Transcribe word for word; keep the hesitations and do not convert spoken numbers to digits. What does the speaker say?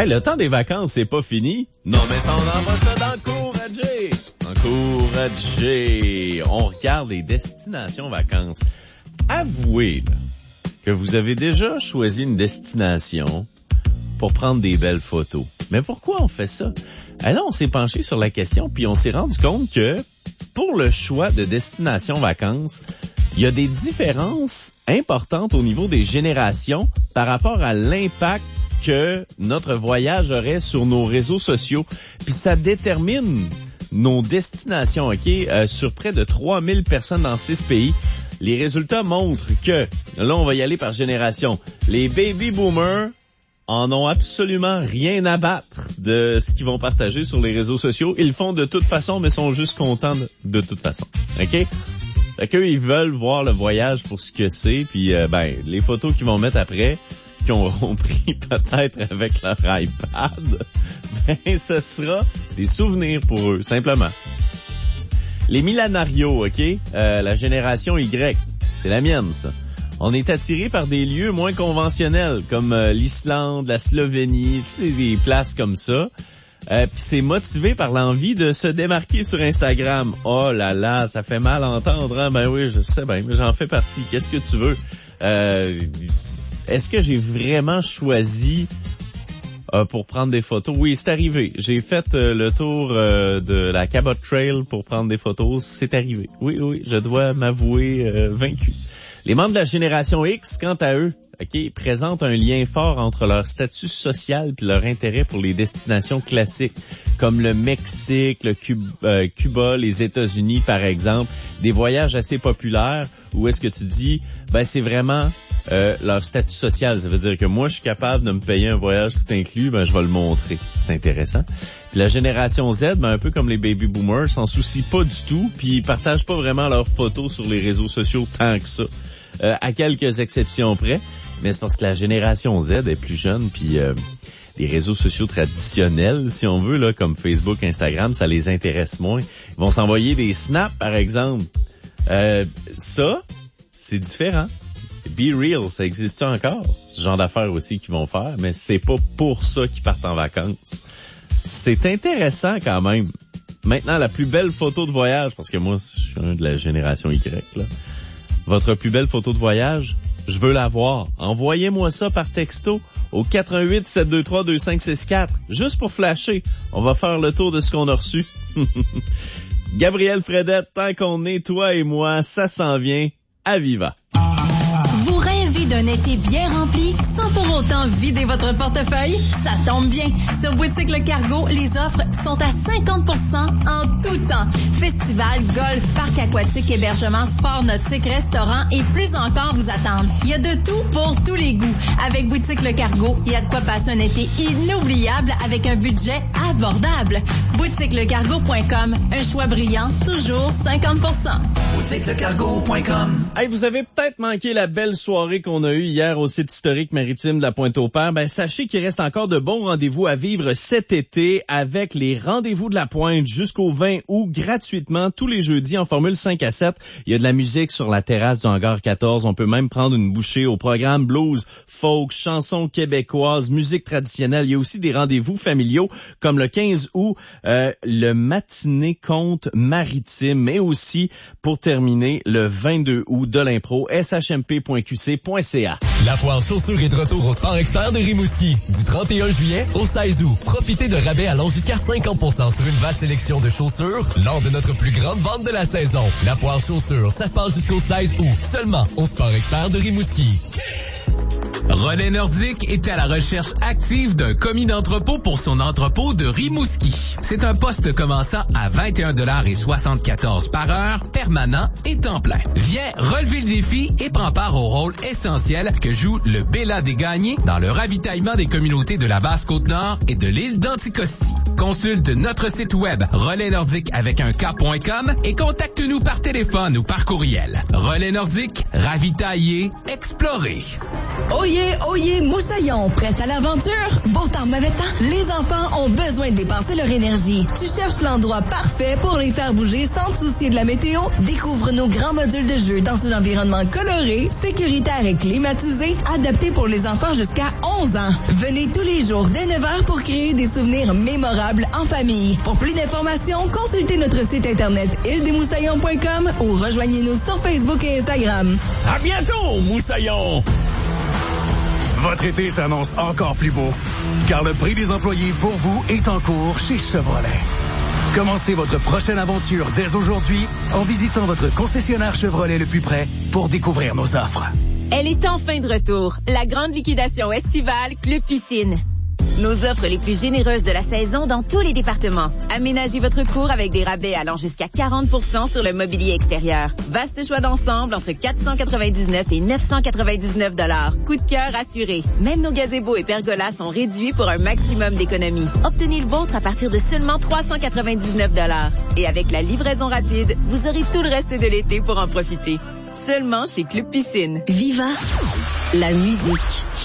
Hey, le temps des vacances, c'est pas fini. Non, mais ça, on envoie ça d'encourager. Encourager. On regarde les destinations vacances. Avouez là, que vous avez déjà choisi une destination pour prendre des belles photos. Mais pourquoi on fait ça? Alors, on s'est penché sur la question, puis on s'est rendu compte que pour le choix de destination vacances, il y a des différences importantes au niveau des générations par rapport à l'impact que notre voyage aurait sur nos réseaux sociaux. Puis ça détermine nos destinations, OK? Euh, sur près de trois mille personnes dans six pays. Les résultats montrent que, là, on va y aller par génération. Les baby boomers en ont absolument rien à battre de ce qu'ils vont partager sur les réseaux sociaux. Ils le font de toute façon, mais sont juste contents de, de toute façon. OK? Fait qu'eux, ils veulent voir le voyage pour ce que c'est, puis euh, ben, les photos qu'ils vont mettre après, qu'ils auront pris peut-être avec leur iPad, ben, ce sera des souvenirs pour eux, simplement. Les millénarios, OK? Euh, la génération Y, c'est la mienne, ça. On est attiré par des lieux moins conventionnels, comme euh, l'Islande, la Slovénie, tu sais, des places comme ça. Euh, puis c'est motivé par l'envie de se démarquer sur Instagram. Oh là là, ça fait mal à entendre, hein? Ben oui, je sais bien, mais j'en fais partie. Qu'est-ce que tu veux? Euh, est-ce que j'ai vraiment choisi euh, pour prendre des photos? Oui, c'est arrivé. J'ai fait euh, le tour euh, de la Cabot Trail pour prendre des photos. C'est arrivé. Oui, oui, je dois m'avouer euh, vaincu. Les membres de la génération X, quant à eux, OK, présentent un lien fort entre leur statut social et leur intérêt pour les destinations classiques, comme le Mexique, le Cuba, euh, Cuba, les États-Unis, par exemple. Des voyages assez populaires où est-ce que tu dis, ben c'est vraiment euh, leur statut social. Ça veut dire que moi, je suis capable de me payer un voyage tout inclus, ben je vais le montrer. C'est intéressant. Puis la génération Z, ben un peu comme les baby boomers, s'en soucient pas du tout, puis ils partagent pas vraiment leurs photos sur les réseaux sociaux tant que ça. Euh, à quelques exceptions près, mais c'est parce que la génération Z est plus jeune, puis euh, les réseaux sociaux traditionnels, si on veut, là, comme Facebook, Instagram, ça les intéresse moins. Ils vont s'envoyer des snaps, par exemple. Euh, ça, c'est différent. Be Real, ça existe encore? Ce genre d'affaires aussi qu'ils vont faire, mais c'est pas pour ça qu'ils partent en vacances. C'est intéressant quand même. Maintenant, la plus belle photo de voyage, parce que moi, je suis un de la génération Y, là. Votre plus belle photo de voyage, je veux la voir. Envoyez-moi ça par texto au quatre un huit, sept deux trois, deux cinq six quatre. Juste pour flasher. On va faire le tour de ce qu'on a reçu. Gabriel Fredette, tant qu'on est, toi et moi, ça s'en vient à Viva. Vous rêvez d'un été bien rempli sans pour autant vider votre portefeuille? Ça tombe bien! Sur Boutique Le Cargo, les offres sont à cinquante pour cent en tout temps. Festival, golf, parc aquatique, hébergement, sport nautique, restaurant et plus encore vous attendent. Il y a de tout pour tous les goûts. Avec Boutique Le Cargo, il y a de quoi passer un été inoubliable avec un budget abordable. boutique le cargo point com, un choix brillant, toujours cinquante pour cent. boutique le cargo point com. Hey, vous avez peut-être manqué la belle soirée qu'on a eue hier au site historique maritime de la Pointe-aux-Pères. Ben, sachez qu'il reste encore de bons rendez-vous à vivre cet été avec les rendez-vous de la Pointe jusqu'au vingt août gratuitement tous les jeudis en formule cinq à sept. Il y a de la musique sur la terrasse du hangar quatorze. On peut même prendre une bouchée au programme blues, folk, chansons québécoises, musique traditionnelle. Il y a aussi des rendez-vous familiaux comme le quinze août, euh, le matinée conte maritime, mais aussi pour terminer le vingt-deux août de l'impro, s h m p point q c point c a. La foire chaussure est de retour au Sport Expert de Rimouski. Du trente et un juillet au seize août. Profitez de rabais allant jusqu'à cinquante pour cent sur une vaste sélection de chaussures lors de notre plus grande vente de la saison. La foire chaussure, ça se passe jusqu'au seize août. Seulement au Sport Expert de Rimouski. Relais Nordique est à la recherche active d'un commis d'entrepôt pour son entrepôt de Rimouski. C'est un poste commençant à vingt et un dollars soixante-quatorze par heure, permanent et temps plein. Viens relever le défi et prends part au rôle essentiel que joue le Bella des Gagnés dans le ravitaillement des communautés de la Basse-Côte-Nord et de l'île d'Anticosti. Consulte notre site web relais nordique avec un K point com et contacte-nous par téléphone ou par courriel. Relais Nordique, ravitailler, explorer. Oyez, oyez, Moussaillon, prête à l'aventure? Beau temps, mauvais temps, les enfants ont besoin de dépenser leur énergie. Tu cherches l'endroit parfait pour les faire bouger sans te soucier de la météo? Découvre nos grands modules de jeu dans un environnement coloré, sécuritaire et climatisé, adapté pour les enfants jusqu'à onze ans. Venez tous les jours dès neuf heures pour créer des souvenirs mémorables en famille. Pour plus d'informations, consultez notre site internet île des moussaillons point com ou rejoignez-nous sur Facebook et Instagram. À bientôt, Moussaillon! Votre été s'annonce encore plus beau, car le prix des employés pour vous est en cours chez Chevrolet. Commencez votre prochaine aventure dès aujourd'hui en visitant votre concessionnaire Chevrolet le plus près pour découvrir nos offres. Elle est enfin de retour, la grande liquidation estivale Club Piscine. Nos offres les plus généreuses de la saison dans tous les départements. Aménagez votre cour avec des rabais allant jusqu'à quarante pour cent sur le mobilier extérieur. Vaste choix d'ensemble entre quatre cent quatre-vingt-dix-neuf et neuf cent quatre-vingt-dix-neuf dollars. Coup de cœur assuré. Même nos gazebos et pergolas sont réduits pour un maximum d'économie. Obtenez le vôtre à partir de seulement trois cent quatre-vingt-dix-neuf dollars. Et avec la livraison rapide, vous aurez tout le reste de l'été pour en profiter. Seulement chez Club Piscine. Viva la musique.